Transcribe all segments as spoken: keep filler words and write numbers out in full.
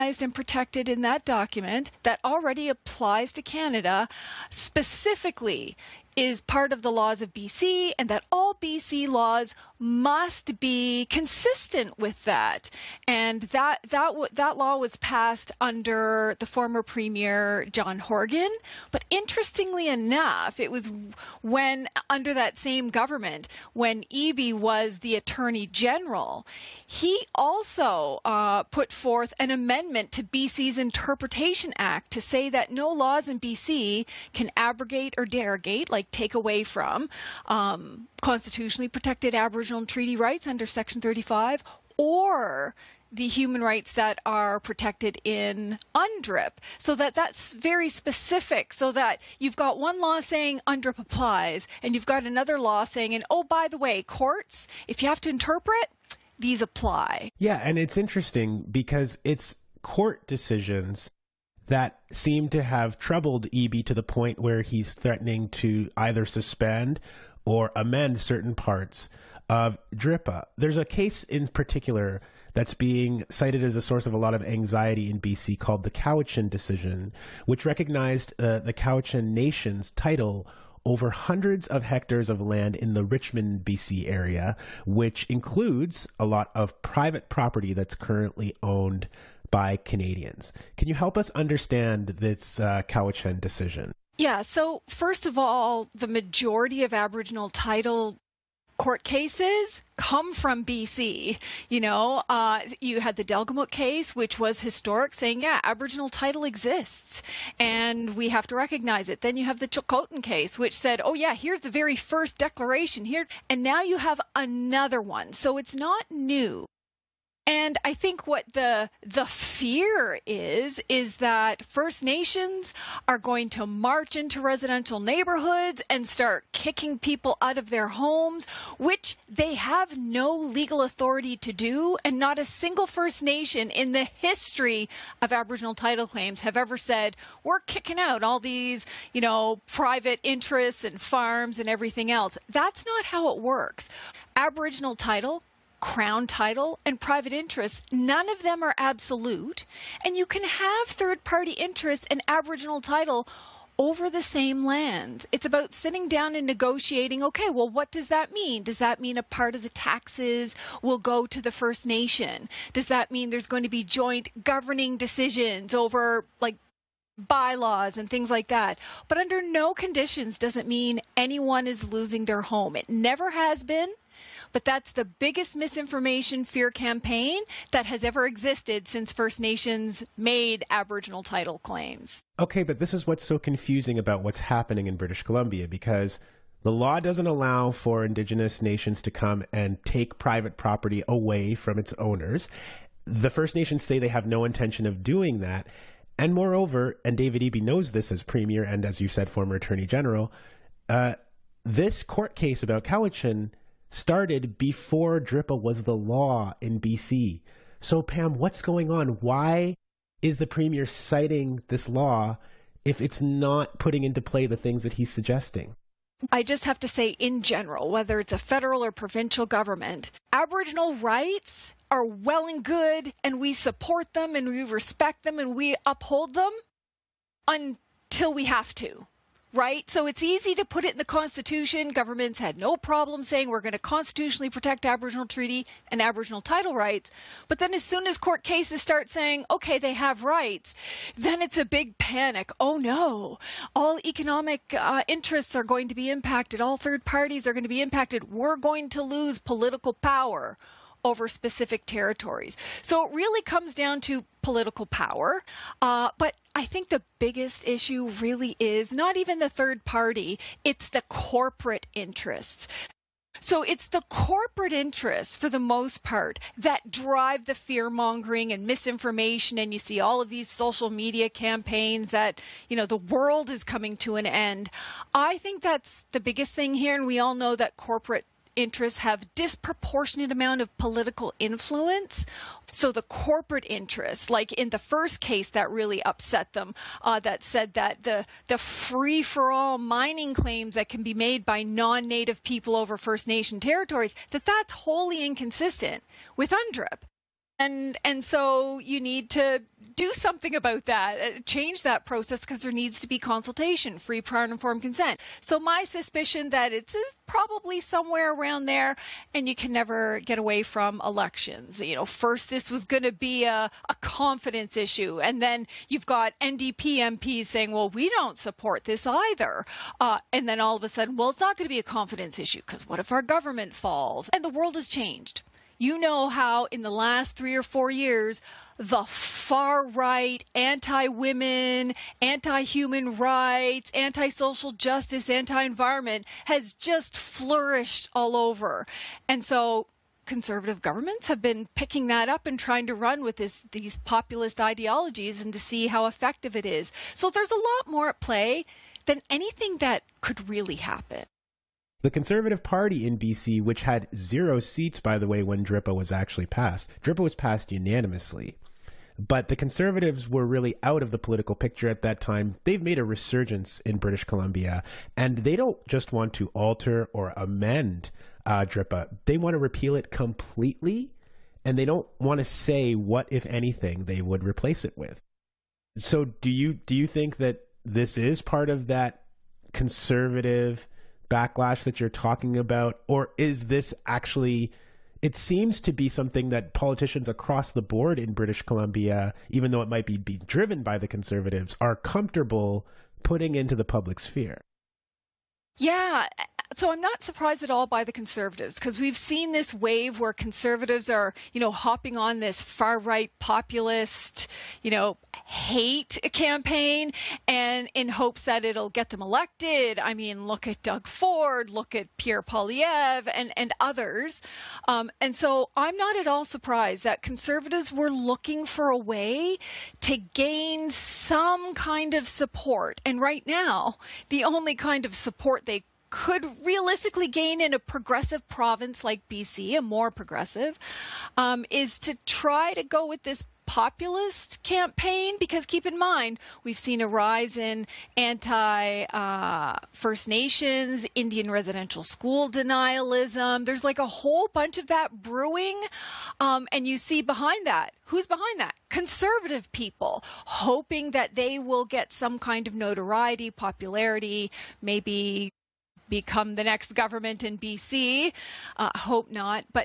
and protected in that document that already applies to Canada specifically is part of the laws of B C, and that all B C laws must be consistent with that. And that that w- that law was passed under the former Premier John Horgan. But interestingly enough, it was when under that same government, when Eby was the Attorney General, he also uh, put forth an amendment to B C's Interpretation Act to say that no laws in B C can abrogate or derogate, like take away from um, constitutionally protected Aboriginal and treaty rights under Section thirty-five, or the human rights that are protected in UNDRIP. So that that's very specific, so that you've got one law saying UNDRIP applies, and you've got another law saying, and oh, by the way, courts, if you have to interpret, these apply. Yeah, and it's interesting because it's court decisions that seem to have troubled Eby to the point where he's threatening to either suspend or amend certain parts of DRIPA. There's a case in particular that's being cited as a source of a lot of anxiety in B C called the Cowichan decision, which recognized uh, the Cowichan Nation's title over hundreds of hectares of land in the Richmond, B C area, which includes a lot of private property that's currently owned by Canadians. Can you help us understand this uh, Cowichan decision? Yeah, so first of all, the majority of Aboriginal title court cases come from B C. You know, uh, you had the Delgamuukw case, which was historic, saying, yeah, Aboriginal title exists, and we have to recognize it. Then you have the Chilcotin case, which said, oh, yeah, here's the very first declaration here. And now you have another one. So it's not new. And I think what the the fear is, is that First Nations are going to march into residential neighborhoods and start kicking people out of their homes, which they have no legal authority to do. And not a single First Nation in the history of Aboriginal title claims have ever said, we're kicking out all these, you know, private interests and farms and everything else. That's not how it works. Aboriginal title, Crown title, and private interests, none of them are absolute, and you can have third-party interests and Aboriginal title over the same land. It's about sitting down and negotiating, okay, well, what does that mean? Does that mean a part of the taxes will go to the First Nation? Does that mean there's going to be joint governing decisions over, like, bylaws and things like that? But under no conditions does it mean anyone is losing their home. It never has been. But that's the biggest misinformation fear campaign that has ever existed since First Nations made Aboriginal title claims. Okay, but this is what's so confusing about what's happening in British Columbia, because the law doesn't allow for Indigenous nations to come and take private property away from its owners. The First Nations say they have no intention of doing that. And moreover, and David Eby knows this as Premier and, as you said, former Attorney General, uh, this court case about Cowichan started before DRIPA was the law in B C. So, Pam, what's going on? Why is the Premier citing this law if it's not putting into play the things that he's suggesting? I just have to say, in general, whether it's a federal or provincial government, Aboriginal rights are well and good, and we support them, and we respect them, and we uphold them until we have to. Right? So it's easy to put it in the Constitution. Governments had no problem saying we're going to constitutionally protect Aboriginal treaty and Aboriginal title rights. But then as soon as court cases start saying, okay, they have rights, then it's a big panic. Oh no, all economic uh, interests are going to be impacted. All third parties are going to be impacted. We're going to lose political power over specific territories. So it really comes down to political power. Uh, but I think the biggest issue really is not even the third party, it's the corporate interests. So it's the corporate interests, for the most part, that drive the fear-mongering and misinformation. And you see all of these social media campaigns that, you know, the world is coming to an end. I think that's the biggest thing here. And we all know that corporate interests have disproportionate amount of political influence. So the corporate interests, like in the first case that really upset them, uh, that said that the the free-for-all mining claims that can be made by non-native people over First Nation territories, that that's wholly inconsistent with UNDRIP. And and so you need to do something about that, uh, change that process, because there needs to be consultation, free, prior, and informed consent. So my suspicion that it's probably somewhere around there, and you can never get away from elections. You know, first this was going to be a, a confidence issue, and then you've got N D P M Ps saying, well, we don't support this either. Uh, and then all of a sudden, well, it's not going to be a confidence issue, because what if our government falls? And the world has changed. You know how in the last three or four years, the far right, anti-women, anti-human rights, anti-social justice, anti-environment has just flourished all over. And so conservative governments have been picking that up and trying to run with this, these populist ideologies and to see how effective it is. So there's a lot more at play than anything that could really happen. The Conservative Party in B C, which had zero seats, by the way, when D R I P A was actually passed. D R I P A was passed unanimously. But the Conservatives were really out of the political picture at that time. They've made a resurgence in British Columbia, and they don't just want to alter or amend uh, D R I P A. They want to repeal it completely, and they don't want to say what, if anything, they would replace it with. So do you do you think that this is part of that conservative backlash that you're talking about, or is this actually, it seems to be something that politicians across the board in British Columbia, even though it might be, be driven by the Conservatives, are comfortable putting into the public sphere? Yeah. So I'm not surprised at all by the Conservatives, because we've seen this wave where Conservatives are, you know, hopping on this far-right populist, you know, hate campaign, and in hopes that it'll get them elected. I mean, look at Doug Ford, look at Pierre Poilievre, and, and others. Um, and so I'm not at all surprised that Conservatives were looking for a way to gain some kind of support. And right now, the only kind of support they could realistically gain in a progressive province like B C, a more progressive, um, is to try to go with this populist campaign, because keep in mind, we've seen a rise in anti uh, First Nations, Indian residential school denialism. There's like a whole bunch of that brewing. Um, and you see behind that, who's behind that? Conservative people, hoping that they will get some kind of notoriety, popularity, maybe become the next government in B C. Uh, hope not. But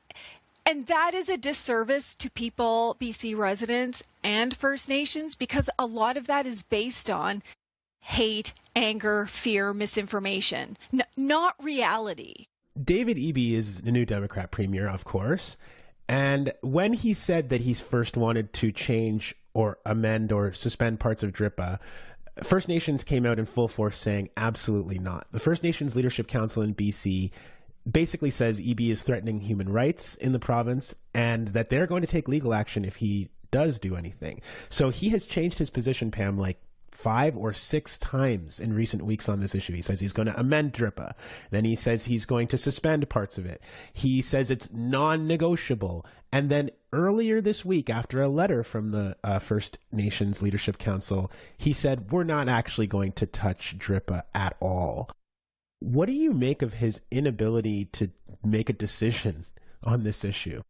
and that is a disservice to people, B C residents and First Nations, because a lot of that is based on hate, anger, fear, misinformation, N- not reality. David Eby is the new Democrat premier, of course. And when he said that he's first wanted to change or amend or suspend parts of D R I P A, First Nations came out in full force saying absolutely not. The First Nations Leadership Council in B C basically says Eby is threatening human rights in the province and that they're going to take legal action if he does do anything. So he has changed his position, Pam, like five or six times in recent weeks on this issue. He says he's going to amend D R I P A. Then he says he's going to suspend parts of it. He says it's non-negotiable. And then earlier this week, after a letter from the uh, First Nations Leadership Council, he said, we're not actually going to touch D R I P A at all. What do you make of his inability to make a decision on this issue?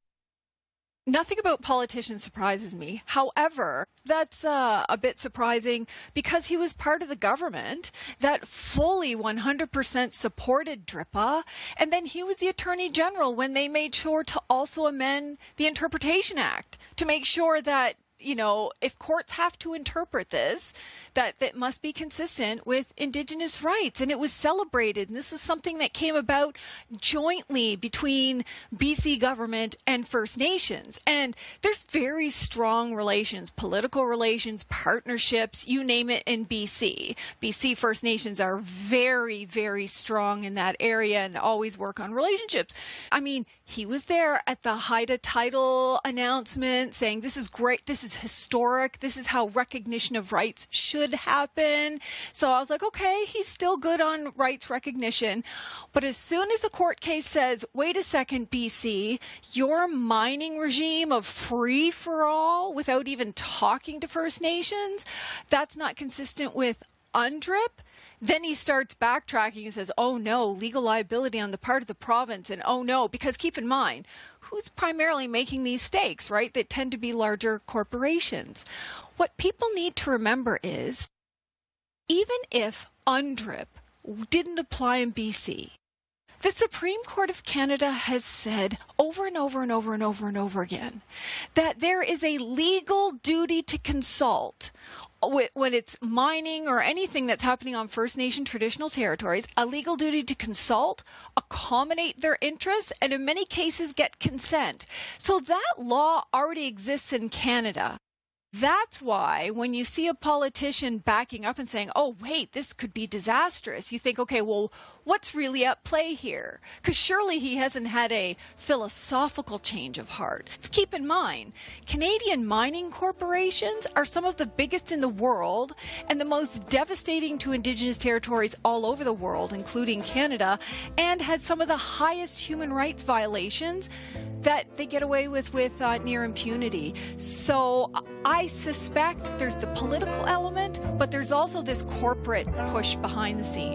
Nothing about politicians surprises me. However, that's uh, a bit surprising because he was part of the government that fully one hundred percent supported D R I P A. And then he was the Attorney General when they made sure to also amend the Interpretation Act to make sure that, you know, if courts have to interpret this, that that must be consistent with Indigenous rights. And it was celebrated. And this was something that came about jointly between B C government and First Nations. And there's very strong relations, political relations, partnerships, you name it, in B C. B C First Nations are very, very strong in that area and always work on relationships. I mean, he was there at the Haida title announcement saying, this is great, this is historic, this is how recognition of rights should happen. So I was like, okay, he's still good on rights recognition. But as soon as a court case says, wait a second, B C, your mining regime of free for all without even talking to First Nations, that's not consistent with U N D R I P. Then he starts backtracking and says, oh no, legal liability on the part of the province. And oh no, because keep in mind, who's primarily making these stakes, right? That tend to be larger corporations. What people need to remember is, even if UNDRIP didn't apply in B C, the Supreme Court of Canada has said over and over and over and over and over again that there is a legal duty to consult when it's mining or anything that's happening on First Nation traditional territories, a legal duty to consult, accommodate their interests, and in many cases get consent. So that law already exists in Canada. That's why when you see a politician backing up and saying, oh, wait, this could be disastrous, you think, okay, well, what's really at play here? Because surely he hasn't had a philosophical change of heart. Let's keep in mind, Canadian mining corporations are some of the biggest in the world and the most devastating to Indigenous territories all over the world, including Canada, and has some of the highest human rights violations that they get away with with uh, near impunity. So I suspect there's the political element, but there's also this corporate push behind the scenes.